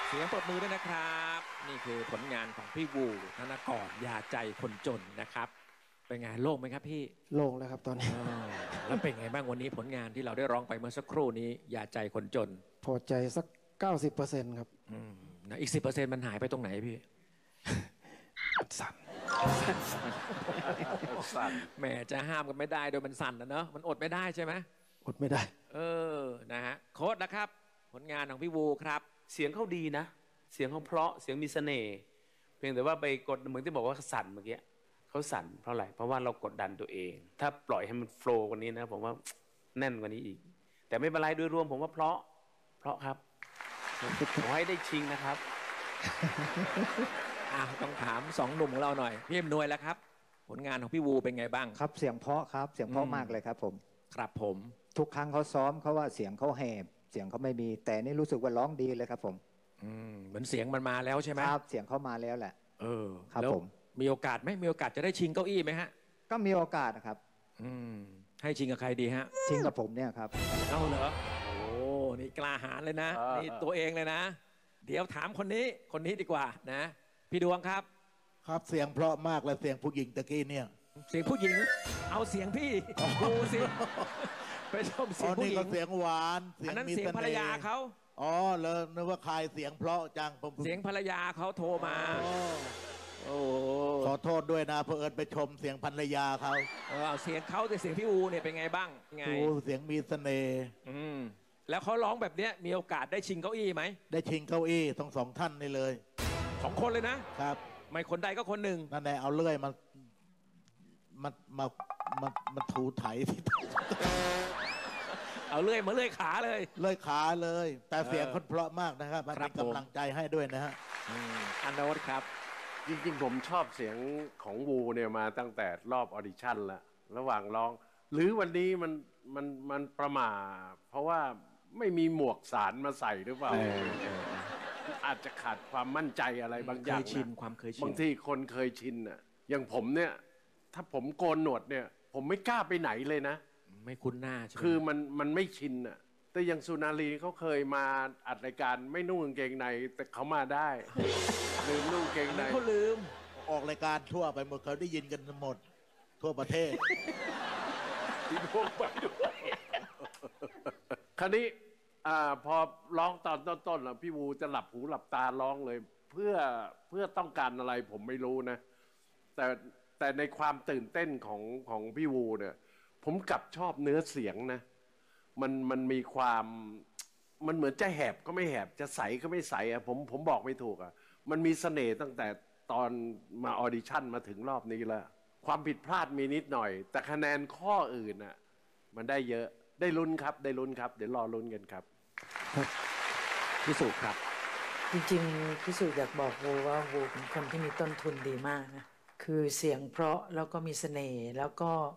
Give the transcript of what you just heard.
เสียงปรบมือด้วยนะครับนี่คือผลงานของพี่วูธนกรยาใจคนจนนะครับเป็นไงโล่งไหมครับพี่โล่งแล้วครับตอนนี้แล้วเป็นไงบ้างวันนี้ผลงานที่เราได้ร้องไปเมื่อสักครู่นี้ยาใจคนจนพอใจสัก 90%ครับนะอีก10%มันหายไปตรงไหนพี่สั่นสั่นแหมจะห้ามกันไม่ได้โดยมันสั่นนะเนอะมันอดไม่ได้ใช่ไหมอดไม่ได้นะฮะโค้ดนะครับผลงานของพี่วูครับเสียงเขาดีนะเสียงเขาเพราะเสียงมีเสน่ห์เพียงแต่ว่าไปกดเหมือนที่บอกว่าสั่นเมื่อกี้เขาสั่นเพราะอะไรเพราะว่าเรากดดันตัวเอง ถ้าปล่อยให้มันโฟล์กว่านี้นะผมว่าแน่นกว่านี้อีกแต่ไม่เป็นไรโดยรวมผมว่าเพราะครับขอให้ได้ชิงนะครับต้องถาม2 หนุ่มของเราหน่อยพี่อำนวยแล้วครับผลงานของพี่วูเป็นไงบ้างครับเสียงเพราะครับเสียงเพราะมากเลยครับผมครับผมทุกครั้งเขาซ้อมเขาว่าเสียงเขาแหบเสียงเขาไม่มีแต่นี่รู้สึกว่าร้องดีเลยครับผมเหมือนเสียงมันมาแล้วใช่ไหมครับเสียงเขามาแล้วแหละครับผมมีโอกาสไหมมีโอกาสจะได้ชิงเก้าอี้ไหมฮะก็มีโอกาสนะครับให้ชิงกับใครดีฮะชิงกับผมเนี่ยครับเอาเหรอโอ้นี่กล้าหาญเลยนะนี่ตัวเองเลยนะเดี๋ยวถามคนนี้ดีกว่านะพี่ดวงครับครับเสียงเพราะมากเลยเสียงผู้หญิงตะกี้เนี่ยเสียงผู้หญิงเอาเสียงพี่ดูสิไปชมเสียงผู้หญิงเสียงหวานอันนั้นเสียงภรรยาเขาอ๋อเลยนึกว่าใครเสียงเพราะจังเสียงภรรยาเขาโทรมาโอ้ขอโทษด้วยนะเพอเอิญไปชมเสียงภรรยาเขาเอาเสียงเขาแต่เสียงพี่อูเนี่ยเป็นไงบ้างไงเสียงมีเสน่ห์แล้วเขาร้องแบบเนี้ยมีโอกาสได้ชิงเก้าอี้ไหมได้ชิงเก้าอี้ทั้ง2 ท่านนี่เลย 2 คนเลยนะครับไม่คนใดก็คนหนึ่งนั่นแหละเอาเลื่อยมาถูไถที่เอาเลื่อยมาเลื่อยขาเลยเลื่อยขาเลยแต่เสียงคนเพราะมากนะครับมันเป็นกำลังใจให้ด้วยนะฮะอันโนตครับจริงๆผมชอบเสียงของวูเนี่ยมาตั้งแต่รอบออดิชั่นแล้วระหว่างร้องหรือวันนี้มันประมาเพราะว่าไม่มีหมวกสารมาใส่หรือเปล่าอาจจะขาดความมั่นใจอะไรบางอย่างความเคยชินบางทีคนเคยชินอ่ะอย่างผมเนี่ยถ้าผมโกนหนวดเนี่ยผมไม่กล้าไปไหนเลยนะไม่คุ้นหน้าใช่ไหมคือมันไม่ชินอ่ะแต่อย่างสุนารีเขาเคยมาอัดรายการไม่นุ่งกางเกงในแต่เขามาได้ลืมนุ่งกางเกงในเขาลืมออกรายการทั่วไปหมดเขาได้ยินกันหมดทั่วประเทศที่พวกไปด้วยคราวนี้พอร้องตอนต้นๆพี่วูจะหลับหูหลับตาร้องเลยเพื่อต้องการอะไรผมไม่รู้นะแต่ในความตื่นเต้นของพี่วูเนี่ยผมกลับชอบเนื้อเสียงนะมันมีความมันเหมือนจะแหบก็ไม่แหบจะใสก็ไม่ใสผมบอกไม่ถูกมันมีเสน่ห์ตั้งแต่ตอนมาออดิชั่นมาถึงรอบนี้แล้วความผิดพลาดมีนิดหน่อยแต่คะแนนข้ออื่นมันได้เยอะได้ลุ้นครับเดี๋ยวรอลุ้นกันครับพิสูจน์ครับจริงๆพิสูจน์อยากบอกวูว่าวูเป็นคนที่มีต้นทุนดีมากนะคือเสียงเพราะแล้วก็มีเสน่ห์แล้วก็